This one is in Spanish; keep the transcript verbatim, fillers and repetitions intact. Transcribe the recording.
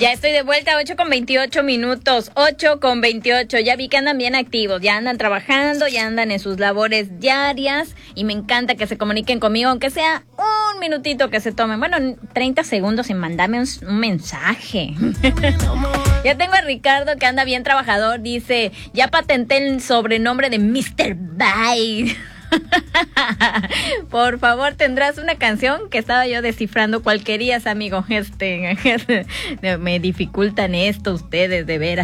Ya estoy de vuelta, ocho con veintiocho minutos, ocho con veintiocho. Ya vi que andan bien activos, ya andan trabajando, ya andan en sus labores diarias y me encanta que se comuniquen conmigo, aunque sea un minutito que se tomen. Bueno, treinta segundos en mandarme un, un mensaje. Ya tengo a Ricardo que anda bien trabajador, dice, ya patenté el sobrenombre de mister Bye. Por favor, tendrás una canción que estaba yo descifrando cuál querías, amigo. Este, me dificultan esto ustedes, de veras.